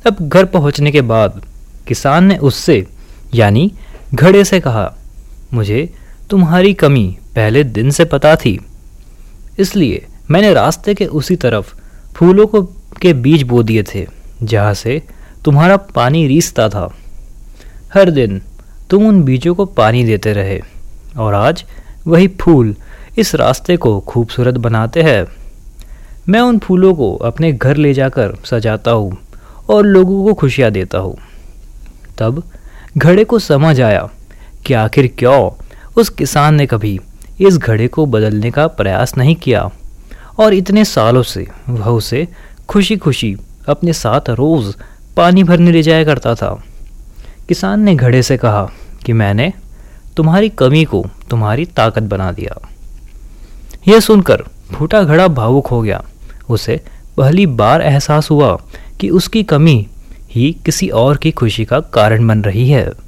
अब घर पहुंचने के बाद किसान ने उससे यानी घड़े से कहा, मुझे तुम्हारी कमी पहले दिन से पता थी, इसलिए मैंने रास्ते के उसी तरफ फूलों को के बीज बो दिए थे जहाँ से तुम्हारा पानी रीसता था। हर दिन तुम उन बीजों को पानी देते रहे और आज वही फूल इस रास्ते को खूबसूरत बनाते हैं। मैं उन फूलों को अपने घर ले जाकर सजाता हूँ और लोगों को खुशियाँ देता हूँ। तब घड़े को समझ आया कि आखिर क्यों उस किसान ने कभी इस घड़े को बदलने का प्रयास नहीं किया और इतने सालों से वह उसे खुशी खुशी अपने साथ रोज़ पानी भरने ले जाया करता था। किसान ने घड़े से कहा कि मैंने तुम्हारी कमी को तुम्हारी ताकत बना दिया। यह सुनकर फूटा घड़ा भावुक हो गया। उसे पहली बार एहसास हुआ कि उसकी कमी ही किसी और की खुशी का कारण बन रही है।